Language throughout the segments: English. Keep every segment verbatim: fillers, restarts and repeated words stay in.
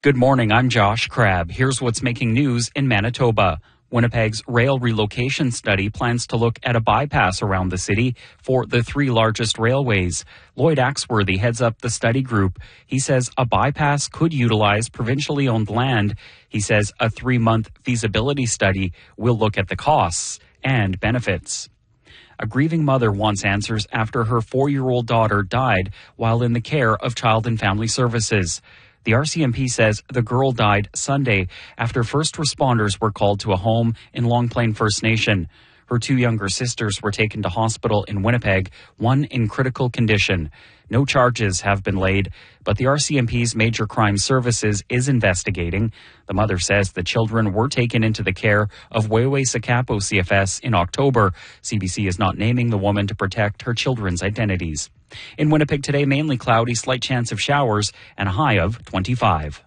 Good morning, I'm Josh Crabb. Here's what's making news in Manitoba. Winnipeg's rail relocation study plans to look at a bypass around the city for the three largest railways. Lloyd Axworthy heads up the study group. He says a bypass could utilize provincially owned land. He says a three-month feasibility study will look at the costs and benefits. A grieving mother wants answers after her four-year-old daughter died while in the care of Child and Family Services. The R C M P says the girl died Sunday after first responders were called to a home in Long Plain First Nation. Her two younger sisters were taken to hospital in Winnipeg, one in critical condition. No charges have been laid, but the R C M P's Major Crime Services is investigating. The mother says the children were taken into the care of Wayway-Sakapo C F S in October. C B C is not naming the woman to protect her children's identities. In Winnipeg today, mainly cloudy, slight chance of showers, and a high of twenty-five.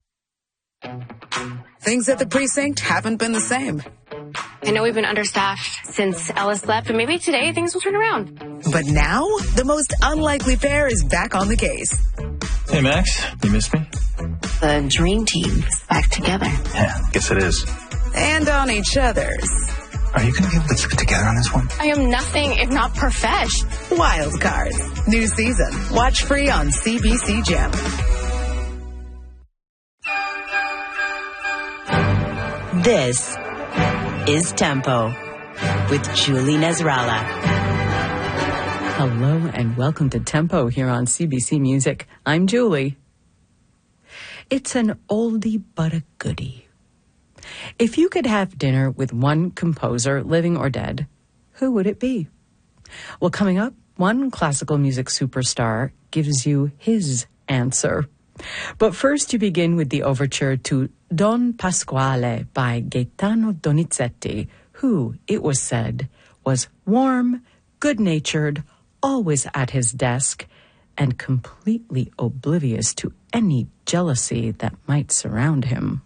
Things at the precinct haven't been the same. I know we've been understaffed since Ellis left, but maybe today things will turn around. But now, the most unlikely pair is back on the case. Hey, Max, you missed me? The dream team is back together. Yeah, guess it is. And on each other's. Are you going to be able to keep it together on this one? I am nothing if not profesh. Wild Cards. New season. Watch free on C B C Gem. This is Tempo with Julie Nasrallah. Hello and welcome to Tempo here on C B C Music. I'm Julie. It's an oldie but a goodie. If you could have dinner with one composer, living or dead, who would it be? Well, coming up, one classical music superstar gives you his answer. But first you begin with the overture to Don Pasquale by Gaetano Donizetti, who, it was said, was warm, good-natured, always at his desk, and completely oblivious to any jealousy that might surround him.